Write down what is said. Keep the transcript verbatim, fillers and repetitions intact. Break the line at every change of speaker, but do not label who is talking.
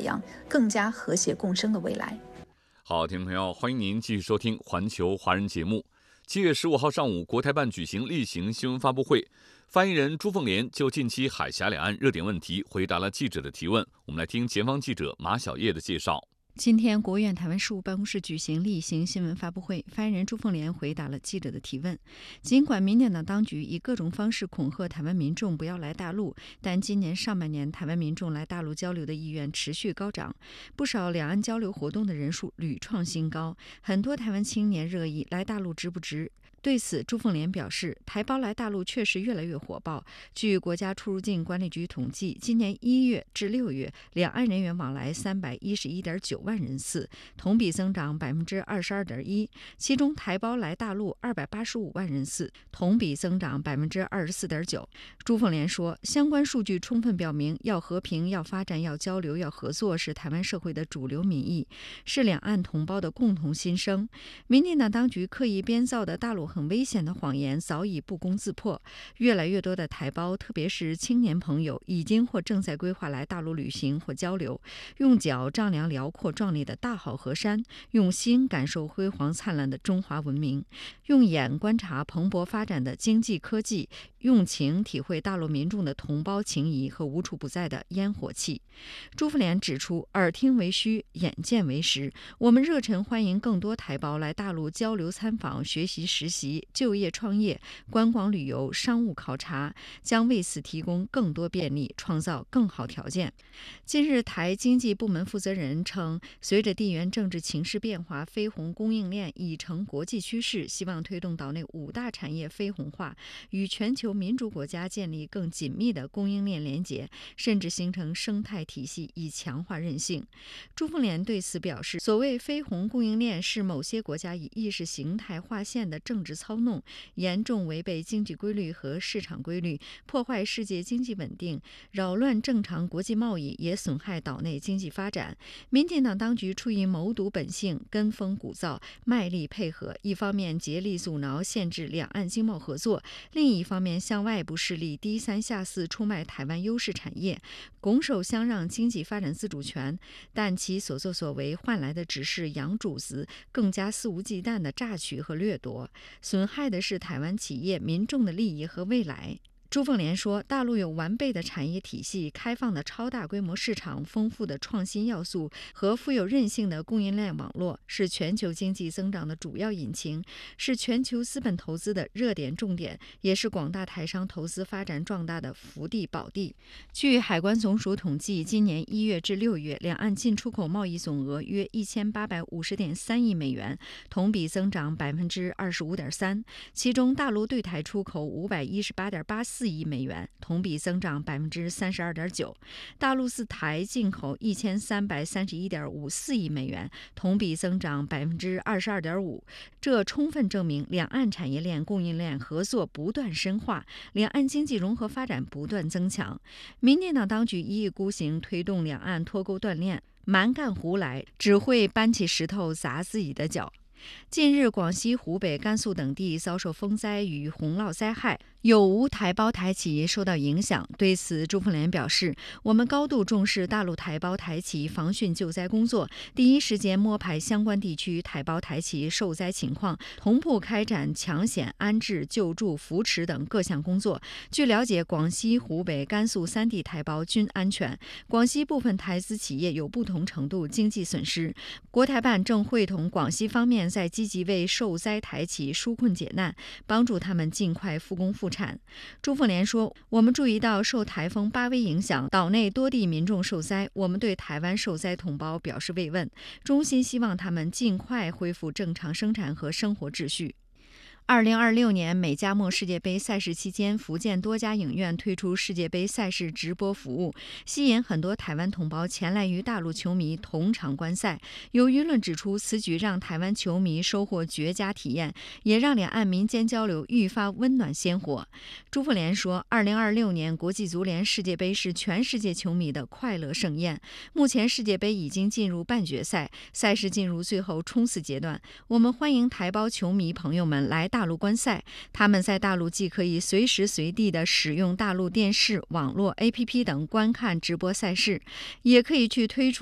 洋更加和谐共生的未来。
好，听众朋友，欢迎您继续收听环球华人节目。七月十五号上午，国台办举行例行新闻发布会，发言人朱凤莲就近期海峡两岸热点问题回答了记者的提问。我们来听前方记者马小叶的介绍。
今天，国务院台湾事务办公室举行例行新闻发布会，发言人朱凤莲回答了记者的提问。尽管民进党当局以各种方式恐吓台湾民众不要来大陆，但今年上半年台湾民众来大陆交流的意愿持续高涨，不少两岸交流活动的人数屡创新高，很多台湾青年热议来大陆值不值。对此，朱凤莲表示，台胞来大陆确实越来越火爆。据国家出入境管理局统计，今年一月至六月，两岸人员往来三百一十一点九万人次，同比增长百分之二十二点一。其中，台胞来大陆二百八十五万人次，同比增长百分之二十四点九。朱凤莲说，相关数据充分表明，要和平、要发展、要交流、要合作是台湾社会的主流民意，是两岸同胞的共同心声。民进党当局刻意编造的大陆很危险的谎言早已不攻自破，越来越多的台胞，特别是青年朋友，已经或正在规划来大陆旅行或交流，用脚丈量辽阔壮丽的大好河山，用心感受辉煌灿烂的中华文明，用眼观察蓬勃发展的经济科技，用情体会大陆民众的同胞情谊和无处不在的烟火气。朱凤莲指出，耳听为虚，眼见为实，我们热忱欢迎更多台胞来大陆交流参访、学习实习、就业创业、观光旅游、商务考察，将为此提供更多便利，创造更好条件。近日，台经济部门负责人称，随着地缘政治情势变化，非红供应链已成国际趋势，希望推动岛内五大产业非红化，与全球民主国家建立更紧密的供应链连结，甚至形成生态体系，以强化韧性。朱凤莲对此表示，所谓非红供应链是某些国家以意识形态划线的政治操弄，严重违背经济规律和市场规律，破坏世界经济稳定，扰乱正常国际贸易，也损害岛内经济发展。民进党当局出于谋独本性，跟风鼓噪，卖力配合，一方面竭力阻挠限制两岸经贸合作，另一方面向外部势力低三下四出卖台湾优势产业，拱手相让经济发展自主权，但其所作所为换来的只是洋主子更加肆无忌惮的榨取和掠夺，损害的是台湾企业民众的利益和未来。朱凤莲说，大陆有完备的产业体系、开放的超大规模市场、丰富的创新要素和富有韧性的供应链网络，是全球经济增长的主要引擎，是全球资本投资的热点重点，也是广大台商投资发展壮大的福地宝地。据海关总署统计，今年一月至六月，两岸进出口贸易总额约一千八百五十点三亿美元，同比增长百分之二十五点三，其中大陆对台出口五百一十八点八四亿美元，同比增长百分之三十二点九；大陆自台进口一千三百三十一点五四亿美元，同比增长百分之二十二点五。这充分证明两岸产业链、供应链合作不断深化，两岸经济融合发展不断增强。民进党当局一意孤行推动两岸脱钩断链，蛮干胡来，只会搬起石头砸自己的脚。近日，广西、湖北、甘肃等地遭受风灾与洪涝灾害，有无台胞台企业受到影响。对此，朱凤莲表示，我们高度重视大陆台胞台企防汛救灾工作，第一时间摸排相关地区台胞台企受灾情况，同步开展抢险、安置、救助、扶持等各项工作。据了解，广西、湖北、甘肃三地台胞均安全，广西部分台资企业有不同程度经济损失。国台办正会同广西方面在积极为受灾台企纾困解难，帮助他们尽快复工复产。朱凤莲说，我们注意到受台风巴威影响，岛内多地民众受灾，我们对台湾受灾同胞表示慰问，衷心希望他们尽快恢复正常生产和生活秩序。二零二六年美加墨世界杯赛事期间，福建多家影院推出世界杯赛事直播服务，吸引很多台湾同胞前来与大陆球迷同场观赛。有舆论指出，此举让台湾球迷收获绝佳体验，也让两岸民间交流愈发温暖鲜活。朱凤莲说，二零二六年国际足联世界杯是全世界球迷的快乐盛宴。目前世界杯已经进入半决赛，赛事进入最后冲刺阶段。我们欢迎台胞球迷朋友们来大陆观赛，他们在大陆既可以随时随地的使用大陆电视、网络 A P P 等观看直播赛事，也可以去推出